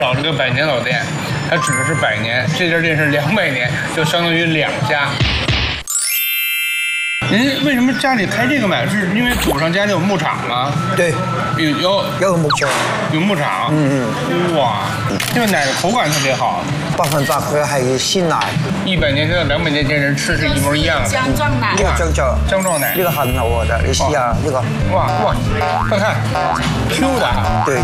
找这个百年老店，它指的是100年，这家店是200年，就相当于2家。您为什么家里开这个买？是因为祖上家里有牧场吗？ 对，有牧场， 有牧场。哇，这个奶的口感特别好 100%佢係鮮奶。 100年前到200年前人吃是一模一样的。 姜撞奶。 呢個姜撞奶， 呢個很好我覺得，你試下呢個。 哇，快看 ，Q 的哈。 對。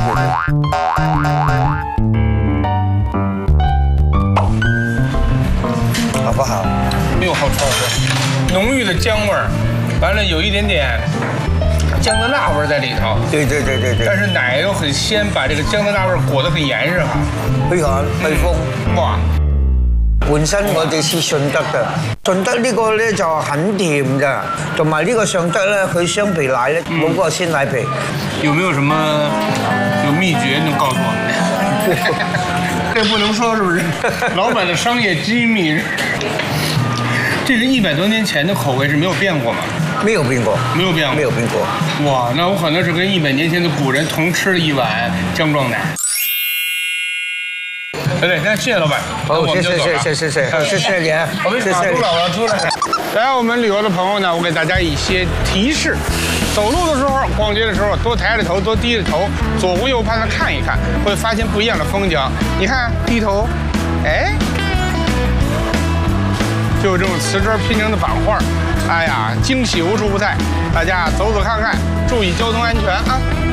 好不好？ 哎呦，好吃！浓郁的姜味儿，完了有一点點姜的辣味在里頭。 對。 但是奶又很鮮，把這個姜的辣味裹得很嚴實哈。 非常對風。 哇！ 本身我哋是順德嘅，順德呢個咧就很甜嘅，同埋呢個順德咧佢雙皮奶咧冇個鮮奶皮。 有沒有什麼秘訣能告訴我們？這不能說是不是？老闆的商業機密。這是100多年前的口味是沒有變過嗎？ 沒有變過， 沒有變過， 沒有變過。 哇，那我可能是跟100年前的古人同吃了一碗姜撞奶。对，那謝謝老闆。 好，謝謝你啊！ 我们卡住了，我要出来。来，我们旅游的朋友呢，我给大家一些提示：走路的时候、逛街的时候，多抬着头，多低着头，左顾右盼的看一看，会发现不一样的风景。你看，低头，哎，就有这种瓷砖拼成的版画，哎呀，惊喜无处不在。大家走走看看，注意交通安全啊！